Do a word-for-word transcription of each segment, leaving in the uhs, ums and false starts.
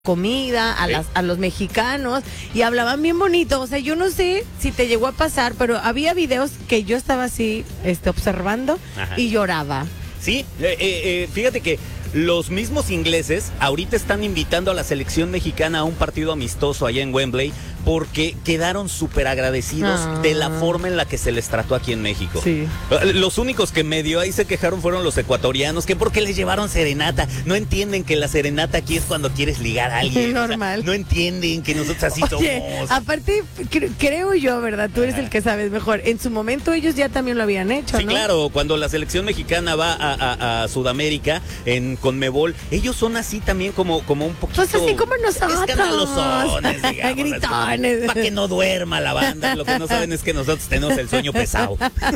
comida, a, ¿Sí? las, a los mexicanos, y hablaban bien bonito. O sea, yo no sé si te llegó a pasar, pero había videos que yo estaba así este, observando. Ajá. Y lloraba. Sí, eh, eh, fíjate que los mismos ingleses ahorita están invitando a la selección mexicana a un partido amistoso allá en Wembley porque quedaron súper agradecidos ah. de la forma en la que se les trató aquí en México. Sí. Los únicos que medio ahí se quejaron fueron los ecuatorianos, que porque les llevaron serenata. No entienden que la serenata aquí es cuando quieres ligar a alguien. Normal. O sea, no entienden que nosotros así Oye, somos. Aparte, cre creo yo, ¿verdad? Tú eres Ajá. el que sabes mejor. En su momento ellos ya también lo habían hecho, Sí, ¿no? claro. Cuando la selección mexicana va a, a, a Sudamérica, en Conmebol, ellos son así también como, como un poquito... Pues así como nosotros. Escandalosones, digamos. Gritones. Para que no duerma la banda. Lo que no saben es que nosotros tenemos el sueño pesado.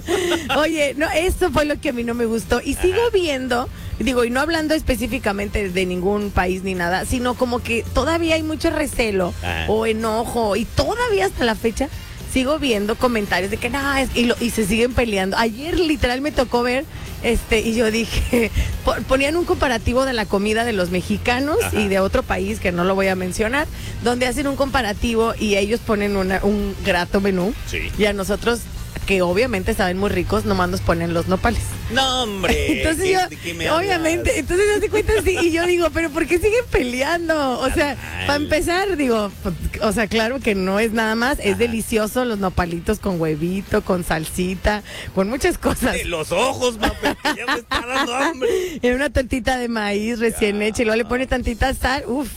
Oye, no, eso fue lo que a mí no me gustó. Y sigo Ajá. viendo, digo, y no hablando específicamente de ningún país ni nada, sino como que todavía hay mucho recelo Ajá. o enojo. Y todavía hasta la fecha sigo viendo comentarios de que no, es, y, lo, y se siguen peleando. Ayer literal me tocó ver, este, y yo dije, ponían un comparativo de la comida de los mexicanos Ajá. y de otro país que no lo voy a mencionar, donde hacen un comparativo y ellos ponen una, un grato menú. Sí. Y a nosotros, que obviamente saben muy ricos, nomás nos ponen los nopales. No, hombre. Entonces yo, obviamente, hablas? entonces se cuenta así, y yo digo, pero ¿por qué siguen peleando? O sea, para empezar, digo, o sea, claro que no es nada más, es Ajá. delicioso los nopalitos con huevito, con salsita, con muchas cosas. De los ojos, mape, ya me está dando hambre. En una tortita de maíz recién hecha, y luego le pone tantita sal, uff.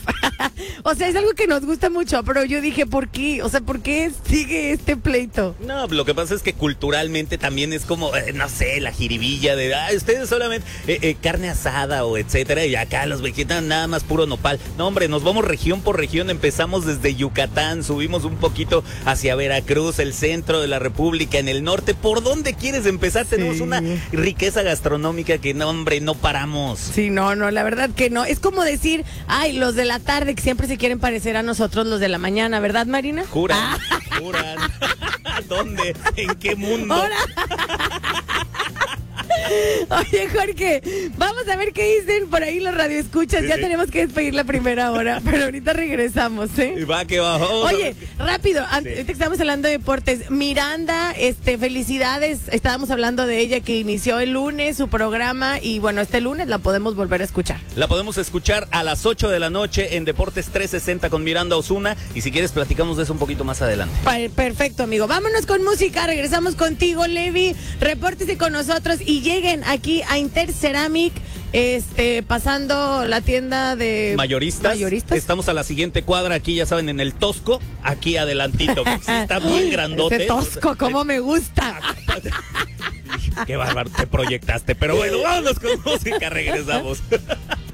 O sea, es algo que nos gusta mucho, pero yo dije, ¿por qué? O sea, ¿por qué sigue este pleito? No, lo que pasa es que culturalmente también es como, eh, no sé, la jiribilla de, ah, ustedes solamente eh, eh, carne asada o etcétera, y acá los mexicanos nada más puro nopal. No, hombre, nos vamos región por región, empezamos desde Yucatán, subimos un poquito hacia Veracruz, el centro de la República, en el norte. ¿Por dónde quieres empezar? Sí. Tenemos una riqueza gastronómica que, no, hombre, no paramos. Sí, no, no, la verdad que no. Es como decir, ay, los de la tarde que siempre se quieren parecer a nosotros los de la mañana, ¿verdad, Marina? Juran, ah. juran. ¿Dónde? ¿En qué mundo? Ahora. Oye, Jorge, vamos a ver qué dicen por ahí los radioescuchas. Sí, ya sí. tenemos que despedir la primera hora, pero ahorita regresamos, ¿eh? Y va que bajó. Oye, rápido, antes, sí. ahorita estamos hablando de deportes. Miranda, este, felicidades. Estábamos hablando de ella que inició el lunes su programa y bueno, este lunes la podemos volver a escuchar. La podemos escuchar a las ocho de la noche en Deportes trescientos sesenta con Miranda Osuna, y si quieres platicamos de eso un poquito más adelante. Perfecto, amigo. Vámonos con música, regresamos contigo, Levi. Repórtese con nosotros y lleguen aquí a Interceramic, este, pasando la tienda de mayoristas. mayoristas. Estamos a la siguiente cuadra, aquí ya saben, en el Tosco, aquí adelantito. Sí, está bien grandote. Ese Tosco, cómo me gusta. Qué bárbaro te proyectaste, pero bueno, vámonos con música, regresamos.